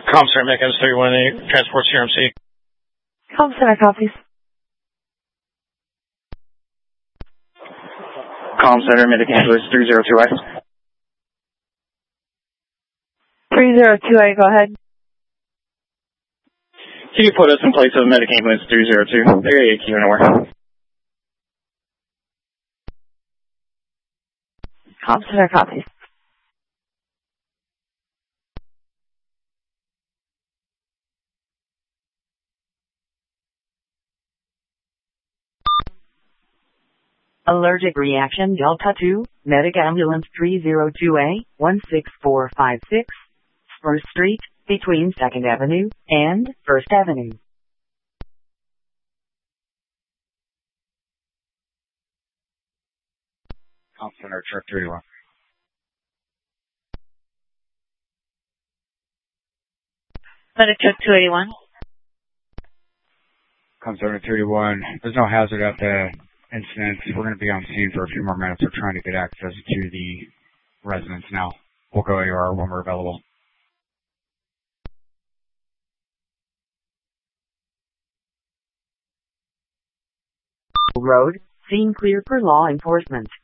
Comcenter Meckens 318, Transport CRMC. Comcenter copies. Comcenter Mid-Campus 302A. 302A, go ahead. Can you put us in place of Mid-Campus 302? Area Q anywhere. Comcenter copies. Allergic reaction Delta 2, Medic Ambulance 302A, 16456, Spruce Street, between 2nd Avenue and 1st Avenue. Comcenter Truck 301. Medic Truck 281. Comcenter 301. There's no hazard at the incident. We're going to be on scene for a few more minutes. We're trying to get access to the residence now. We'll go AR when we're available. Road, scene clear for law enforcement.